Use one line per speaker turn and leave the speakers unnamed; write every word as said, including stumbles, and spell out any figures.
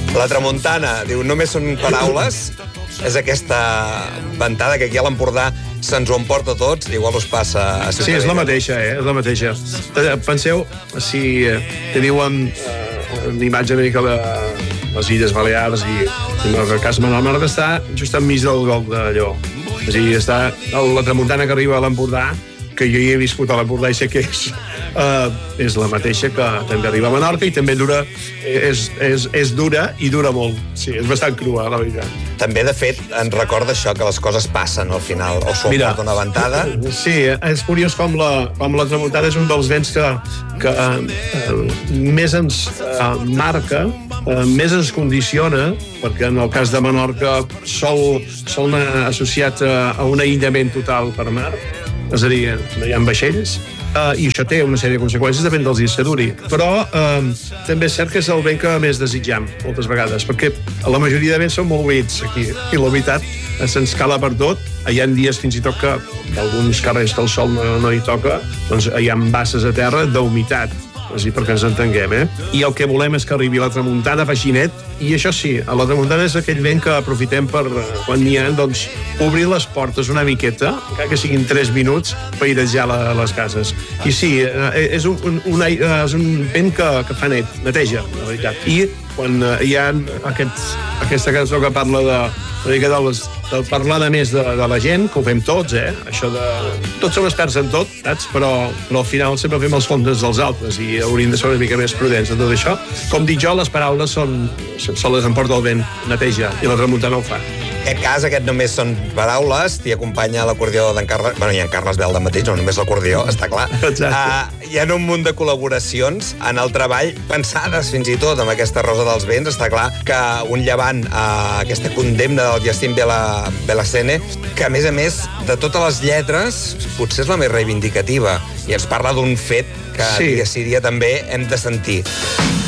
La tramuntana, diu, només són paraules. És aquesta ventada que aquí a l'Empordà se'ns ho emporta tots, igual us passa a Ciutadella.
Sí, és la mateixa, eh? És la mateixa. Penseu, si te diuen una imatge una mica de les Illes Balears i, i el cas Manal Marc està just enmig del gol d'allò. És a dir, està la tramuntana que arriba a l'Empordà, que jo hi he viscut a l'Empordà i sé que és, uh, és la mateixa que també arriba a Menorca i també dura, és, és, és dura i dura molt. Sí, és bastant crua, la veritat.
També, de fet, ens recorda això, que les coses passen al final, o s'ho emporta una ventada.
Sí, és curiós com la, com la tramuntana és un dels vents que, que eh, més ens eh, marca, eh, més ens condiciona, perquè en el cas de Menorca sol, sol anar associat a, a un aïllament total per mar, és a dir, no hi ha vaixells, uh, i això té una sèrie de conseqüències, depèn dels dies que duri. Però uh, també és cert que és el vent que més desitjam, moltes vegades, perquè la majoria de vents són molt humits aquí, i la humitat se'ns cala per tot. Hi ha dies fins i tot que alguns carrers que el sol no, no hi toca, doncs hi ha basses a terra d'humitat, així perquè ens entenguem, eh? I el que volem és que arribi la tramuntana, faci net, i això sí, a la tramuntana és aquell vent que aprofitem per, quan n'hi ha, doncs, obrir les portes una miqueta, encara que siguin tres minuts, per airejar la, les cases. I sí, és un, un, un, és un vent que, que fa net, neteja, la veritat. I quan hi ha aquest, aquesta cançó que parla de, una mica de, les, de parlar de més de, de la gent, que ho fem tots, eh? Això de... Tots som experts en tot, saps? Però, però al final sempre fem els comptes dels altres i hauríem de ser una mica més prudents en tot això. Com dic jo, les paraules són... se les emporta el vent, neteja, i la tramuntana ho fa.
En aquest cas, aquest només són paraules, t'hi acompanya l'acordió d'en Carles... Bueno, i en Carles Belda mateix, no només l'acordió, està clar.
Exacte.
Uh, hi ha un munt de col·laboracions en el treball, pensades fins i tot amb aquesta Rosa dels Vents. Està clar que un llevant a uh, aquesta condemna del Justin Bela, Belacene, que a més a més, de totes les lletres, potser és la més reivindicativa, i ens parla d'un fet que
sí.
dia sí dia també hem de sentir.